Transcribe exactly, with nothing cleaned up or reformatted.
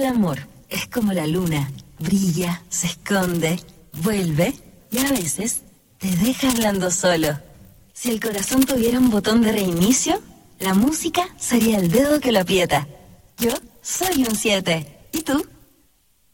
el amor es como la luna, brilla, se esconde, vuelve y a veces te deja hablando solo. Si el corazón tuviera un botón de reinicio, la música sería el dedo que lo aprieta. Yo soy un siete. ¿Y tú?